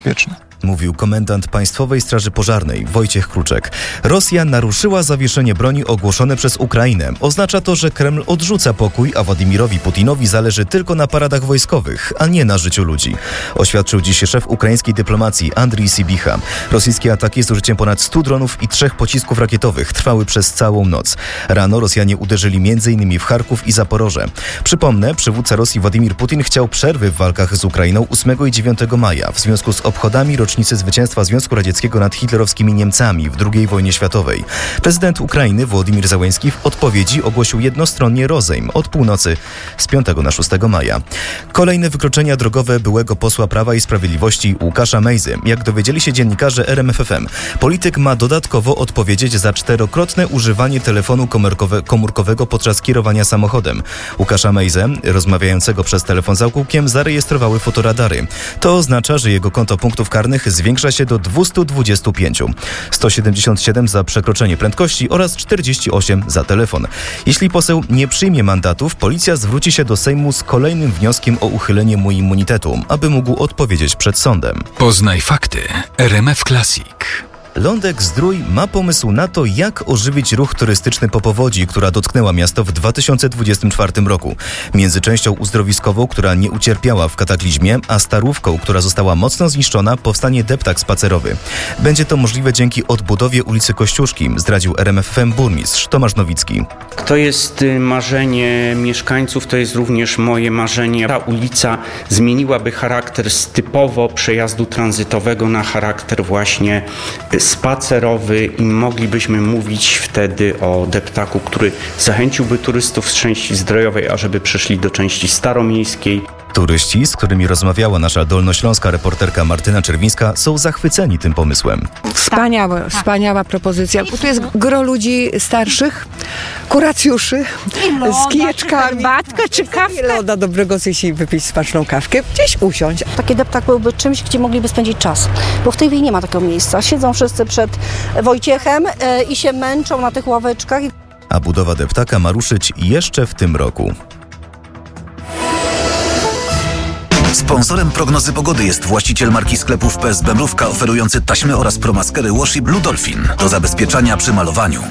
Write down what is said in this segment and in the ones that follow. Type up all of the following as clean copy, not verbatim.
Wieczne. Mówił komendant Państwowej Straży Pożarnej Wojciech Kruczek. Rosja naruszyła zawieszenie broni ogłoszone przez Ukrainę. Oznacza to, że Kreml odrzuca pokój, a Władimirowi Putinowi zależy tylko na paradach wojskowych, a nie na życiu ludzi. Oświadczył dziś szef ukraińskiej dyplomacji Andrii Sybicha. Rosyjskie ataki z użyciem ponad 100 dronów i 3 pocisków rakietowych trwały przez całą noc. Rano Rosjanie uderzyli m.in. w Charków i Zaporoże. Przypomnę, przywódca Rosji Władimir Putin chciał przerwy w walkach z Ukrainą 8 i 9 maja w związku z obchodami rocznicy zwycięstwa Związku Radzieckiego nad hitlerowskimi Niemcami w II wojnie światowej. Prezydent Ukrainy Wołodymyr Zełenski w odpowiedzi ogłosił jednostronnie rozejm od północy z 5 na 6 maja. Kolejne wykroczenia drogowe byłego posła Prawa i Sprawiedliwości Łukasza Mejzy. Jak dowiedzieli się dziennikarze RMFFM, polityk ma dodatkowo odpowiedzieć za 4-krotne używanie telefonu komórkowego podczas kierowania samochodem. Łukasza Mejzę, rozmawiającego przez telefon z Aukukiem, zarejestrowały fotoradary. To oznacza, że jego konto punktów karnych zwiększa się do 225. 177 za przekroczenie prędkości oraz 48 za telefon. Jeśli poseł nie przyjmie mandatów, policja zwróci się do Sejmu z kolejnym wnioskiem o uchylenie mu immunitetu, aby mógł odpowiedzieć przed sądem. Poznaj fakty. RMF Classic. Lądek-Zdrój ma pomysł na to, jak ożywić ruch turystyczny po powodzi, która dotknęła miasto w 2024 roku. Między częścią uzdrowiskową, która nie ucierpiała w kataklizmie, a Starówką, która została mocno zniszczona, powstanie deptak spacerowy. Będzie to możliwe dzięki odbudowie ulicy Kościuszki, zdradził RMFFM burmistrz Tomasz Nowicki. To jest marzenie mieszkańców, to jest również moje marzenie. Ta ulica zmieniłaby charakter z typowo przejazdu tranzytowego na charakter właśnie spacerowy i moglibyśmy mówić wtedy o deptaku, który zachęciłby turystów z części zdrojowej, ażeby przeszli do części staromiejskiej. Turyści, z którymi rozmawiała nasza dolnośląska reporterka Martyna Czerwińska, są zachwyceni tym pomysłem. Wspaniała propozycja. Bo tu jest gro ludzi starszych, kuracjuszy, z kijeczkami. Herbatkę czy kawkę? Loda dobrego zjeść i wypić smaczną kawkę, gdzieś usiąść. Taki deptak byłby czymś, gdzie mogliby spędzić czas. Bo w tej chwili nie ma takiego miejsca. Siedzą wszyscy przed Wojciechem i się męczą na tych ławeczkach. A budowa deptaka ma ruszyć jeszcze w tym roku. Sponsorem prognozy pogody jest właściciel marki sklepów PSB Mrówka, oferujący taśmy oraz promaskery Washi Blue Dolphin do zabezpieczania przy malowaniu.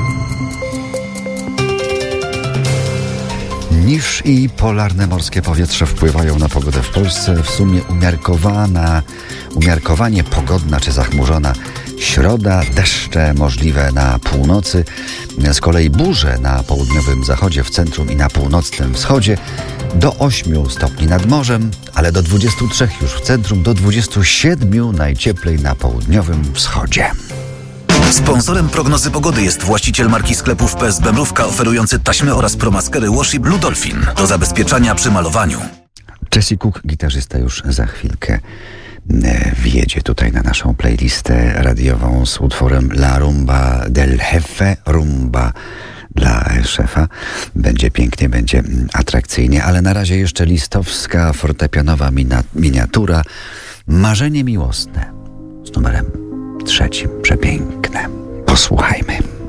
Niż i polarne morskie powietrze wpływają na pogodę w Polsce. W sumie umiarkowanie pogodna czy zachmurzona środa, deszcze możliwe na północy, z kolei burze na południowym zachodzie, w centrum i na północnym wschodzie, do 8 stopni nad morzem, ale do 23 już w centrum, do 27 najcieplej na południowym wschodzie. Sponsorem prognozy pogody jest właściciel marki sklepów PSB Mrówka, oferujący taśmy oraz promaskery Washi Blue Dolphin do zabezpieczania przy malowaniu. Jesse Cook, gitarzysta, już za chwilkę wjedzie tutaj na naszą playlistę radiową z utworem La Rumba del Jefe, rumba dla szefa. Będzie pięknie, będzie atrakcyjnie, ale na razie jeszcze listowska fortepianowa miniatura Marzenie miłosne z numerem 3. Przepiękne. Posłuchajmy.